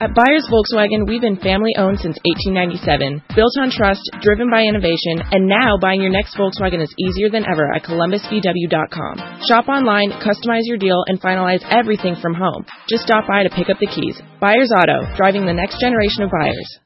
At Byers Volkswagen, we've been family-owned since 1897, built on trust, driven by innovation, and now buying your next Volkswagen is easier than ever at ColumbusVW.com. Shop online, customize your deal, and finalize everything from home. Just stop by to pick up the keys. Byers Auto, driving the next generation of buyers.